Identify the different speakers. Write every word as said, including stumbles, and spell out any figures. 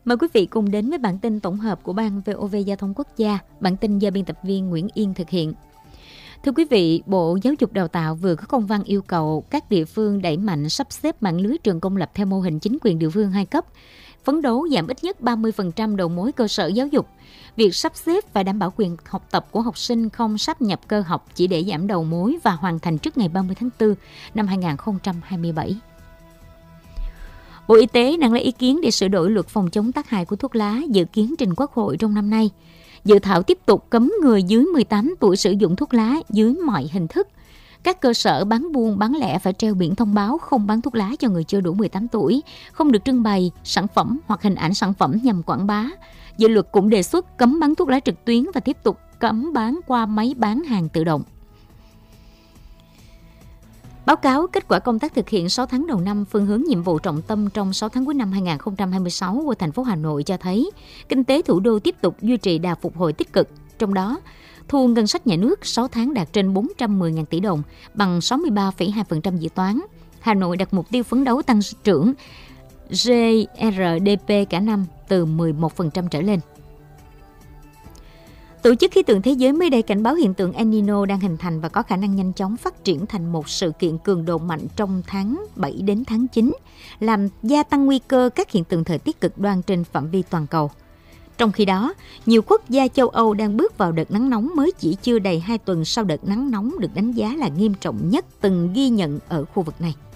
Speaker 1: Mời quý vị cùng đến với bản tin tổng hợp của Ban vê o vê Giao thông Quốc gia. Bản tin do biên tập viên Nguyễn Yên thực hiện. Thưa quý vị, Bộ Giáo dục Đào tạo vừa có công văn yêu cầu các địa phương đẩy mạnh sắp xếp mạng lưới trường công lập theo mô hình chính quyền địa phương hai cấp, phấn đấu giảm ít nhất ba mươi phần trăm đầu mối cơ sở giáo dục. Việc sắp xếp phải đảm bảo quyền học tập của học sinh, không sáp nhập cơ học chỉ để giảm đầu mối và hoàn thành trước ngày ba mươi tháng tư năm hai nghìn không trăm hai mươi bảy. Bộ Y tế đang lấy ý kiến để sửa đổi luật phòng chống tác hại của thuốc lá, dự kiến trình Quốc hội trong năm nay. Dự thảo tiếp tục cấm người dưới mười tám tuổi sử dụng thuốc lá dưới mọi hình thức. Các cơ sở bán buôn, bán lẻ phải treo biển thông báo không bán thuốc lá cho người chưa đủ mười tám tuổi, không được trưng bày sản phẩm hoặc hình ảnh sản phẩm nhằm quảng bá. Dự luật cũng đề xuất cấm bán thuốc lá trực tuyến và tiếp tục cấm bán qua máy bán hàng tự động. Báo cáo kết quả công tác thực hiện sáu tháng đầu năm, phương hướng nhiệm vụ trọng tâm trong sáu tháng cuối năm hai nghìn không trăm hai mươi sáu của thành phố Hà Nội cho thấy kinh tế thủ đô tiếp tục duy trì đà phục hồi tích cực. Trong đó, thu ngân sách nhà nước sáu tháng đạt trên bốn trăm mười nghìn tỷ đồng, bằng sáu mươi ba phẩy hai phần trăm dự toán. Hà Nội đặt mục tiêu phấn đấu tăng trưởng giê rờ đê pê cả năm từ mười một phần trăm trở lên. Tổ chức Khí tượng Thế giới mới đây cảnh báo hiện tượng El Nino đang hình thành và có khả năng nhanh chóng phát triển thành một sự kiện cường độ mạnh trong tháng bảy đến tháng chín, làm gia tăng nguy cơ các hiện tượng thời tiết cực đoan trên phạm vi toàn cầu. Trong khi đó, nhiều quốc gia châu Âu đang bước vào đợt nắng nóng mới chỉ chưa đầy hai tuần sau đợt nắng nóng được đánh giá là nghiêm trọng nhất từng ghi nhận ở khu vực này.